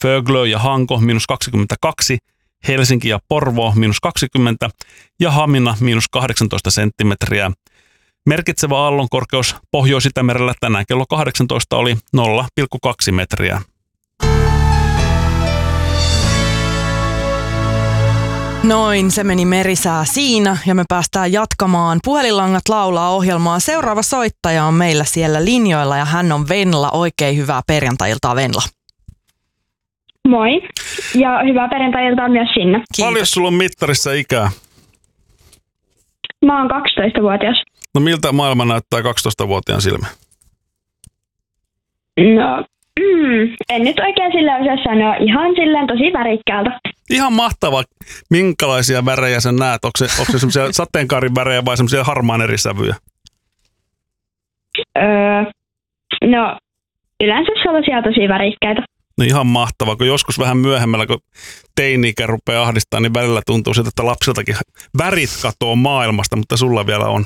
Föglö ja Hanko -22, Helsinki ja Porvoo -20 ja Hamina -18 senttimetriä. Merkitsevä aallonkorkeus Pohjois-Itämerellä tänään kello 18 oli 0,2 metriä. Noin, se meni merisää siinä ja me päästään jatkamaan Puhelinlangat laulaa -ohjelmaa. Seuraava soittaja on meillä siellä linjoilla ja hän on Venla. Oikein hyvää perjantai-iltaa, Venla. Moi. Ja hyvää perjantai-iltaa myös sinne. Kiitos. Paljon sulla on mittarissa ikää? Mä oon 12-vuotias. No miltä maailma näyttää 12-vuotiaan silmä? No, en nyt oikein sillä osaa sanoa. Ihan silleen tosi värikkäältä. Ihan mahtavaa. Minkälaisia värejä sä näet? Onko se semmoisia sateenkaarin värejä vai semmoisia harmaan eri sävyjä? No, yleensä sellaisia tosi värikkäitä. No ihan mahtavaa, kun joskus vähän myöhemmällä, kun teini-ikä rupeaa ahdistamaan, niin välillä tuntuu siltä, että lapsiltakin värit katoo maailmasta, mutta sulla vielä on.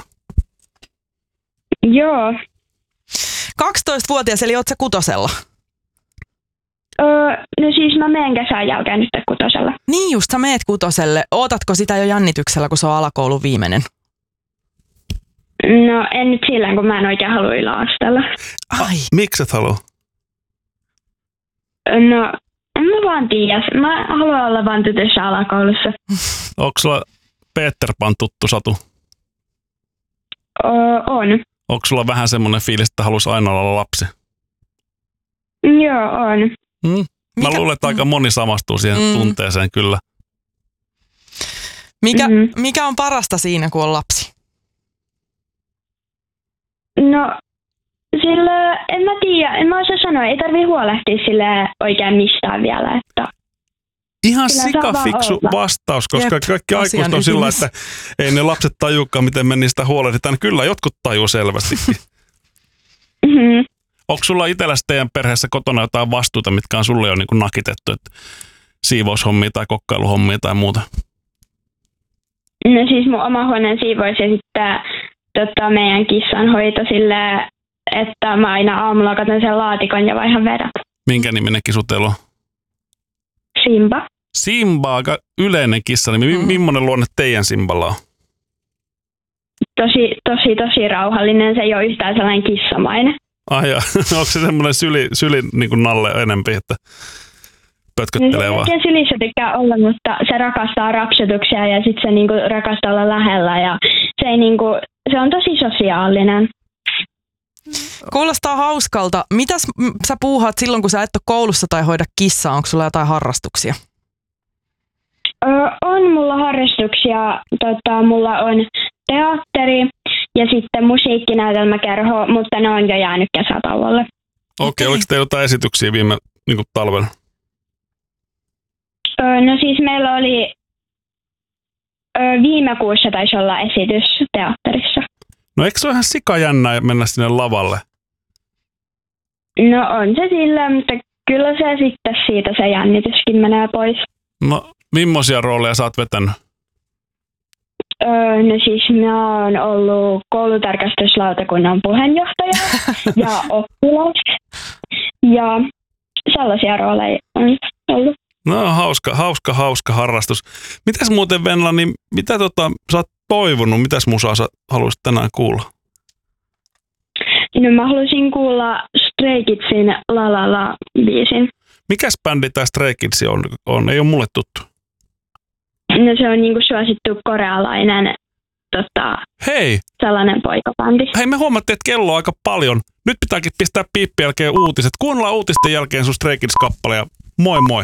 Joo. 12-vuotias, eli oot sä kutosella? No siis mä menen kesän jälkeen nyt kutosella. Niin just, sä meet kutoselle. Ootatko sitä jo jännityksellä, kun se on alakoulun viimeinen? No en nyt sillä, kun mä en oikein halua yläasteella. Ai. Miksi et halua? No, en mä vaan tiedä. Mä haluan olla vaan tytössä alakoulussa. Onko sulla Peter Pan tuttu Satu? On. Onko sulla vähän semmoinen fiilis, että haluaisi aina olla lapsi? Joo, on. Mä luulen, että aika moni samastuu siihen tunteeseen kyllä. Mikä on parasta siinä, kun on lapsi? No, sillä en mä tiedä, en mä osaa sanoa, ei tarvii huolehtia sille oikein mistään vielä, että ihan sikafiksu vastaus, koska kaikki aikuiset on sillä, että ei ne lapset tajukaan, miten me niistä huolehditaan. Kyllä, jotkut tajuu selvästikin. Onko sulla itselläsi teidän perheessä kotona jotain vastuuta, mitkä on sulle jo niin kuin nakitettu, että siivoushommia tai kokkailuhommia tai muuta? No siis mun oma huoneen siivous ja sitten meidän kissan hoito silleen, että mä aina aamulla katson sen laatikon ja vaihan vedät. Minkä niminen kissu teillä on? Simba. Simba, aika yleinen kissa. Millainen luonne teidän Simballa on? Tosi rauhallinen. Se ei ole yhtään sellainen kissamainen. Ja. Onko se semmoinen syli niin kuin Nalle enempi, että pötköttelee vaan? Se sylissä tykkää olla, mutta se rakastaa rapsutuksia ja sitten se niin kuin rakastaa olla lähellä. Ja se on tosi sosiaalinen. Kuulostaa hauskalta. Mitäs sä puuhaat silloin, kun sä et ole koulussa tai hoida kissaa? Onko sulla jotain harrastuksia? On mulla harrastuksia. Mulla on teatteri ja sitten musiikkinäytelmäkerho, mutta ne on jo jäänyt kesätauolle. Okei, oliko teillä jotain esityksiä viime niin kuin talvella? No siis meillä oli viime kuussa taisi olla esitys teatterissa. No eikö se ole ihan sikajännää mennä sinne lavalle? No on se sillä, mutta kyllä se sitten siitä se jännityskin menee pois. No millaisia rooleja sä oot vetänyt? No siis mä oon ollut koulutarkastuslautakunnan puheenjohtaja ja oppilas. Ja sellaisia rooleja on ollut. No hauska harrastus. Mitäs muuten Venla, niin mitä sä oot toivonut? Mitäs musaa sä haluaisit tänään kuulla? No mä haluaisin kuulla Stray Kidsin La La La -biisin. Mikäs bändi tää Stray Kids on? Ei ole mulle tuttu. No se on niinku suosittu korealainen Hei! Sellainen poikabändi. Hei, me huomattiin, että kello on aika paljon. Nyt pitääkin pistää piippi jälkeen uutiset. Kuunnellaan uutisten jälkeen sun Stray Kids-kappale ja moi moi!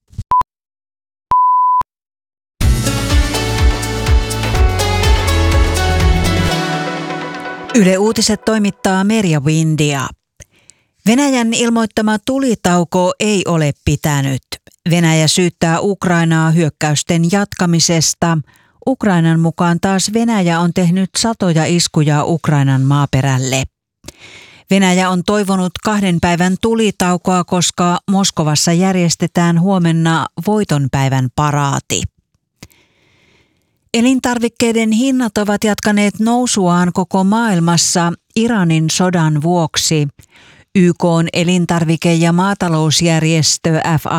Yle Uutiset toimittaa Merja Windia. Venäjän ilmoittama tulitauko ei ole pitänyt. Venäjä syyttää Ukrainaa hyökkäysten jatkamisesta. Ukrainan mukaan taas Venäjä on tehnyt satoja iskuja Ukrainan maaperälle. Venäjä on toivonut 2 päivän tulitaukoa, koska Moskovassa järjestetään huomenna voitonpäivän paraati. Elintarvikkeiden hinnat ovat jatkaneet nousuaan koko maailmassa Iranin sodan vuoksi. YK:n elintarvike- ja maatalousjärjestö FAO